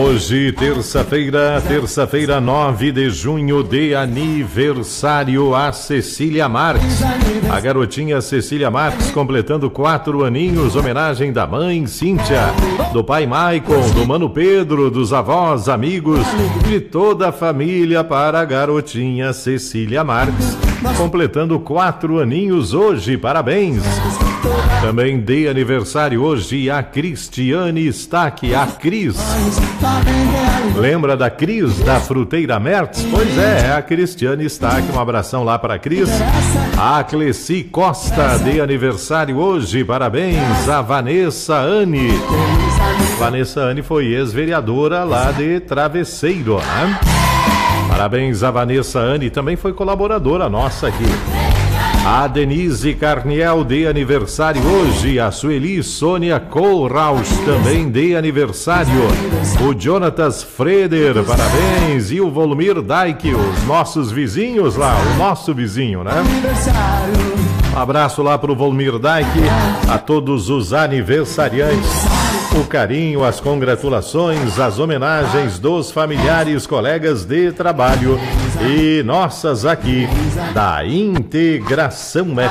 Hoje, terça-feira, 9 de junho, de aniversário a Cecília Marques. A garotinha Cecília Marques completando 4 aninhos, homenagem da mãe Cíntia, do pai Maicon, do mano Pedro, dos avós, amigos, de toda a família para a garotinha Cecília Marques, completando 4 aninhos hoje, parabéns. Também de aniversário hoje a Cristiane Stack, a Cris. Lembra da Cris, da Fruteira Mertz? Pois é a Cristiane Stack, um abração lá para a Cris. A Cleci Costa, de aniversário hoje, parabéns. A Vanessa Anne. Vanessa Anne foi ex-vereadora lá de Travesseiro, né? Parabéns a Vanessa Anne, também foi colaboradora nossa aqui. A Denise Carniel, de aniversário hoje. A Sueli Sônia Kohlraus, também de aniversário. O Jonatas Freder, parabéns. E o Volmir Daik, os nossos vizinhos lá, o nosso vizinho, né? Um abraço lá pro Volmir Daik, a todos os aniversariantes. O carinho, as congratulações, as homenagens dos familiares, colegas de trabalho e nossas aqui da Integração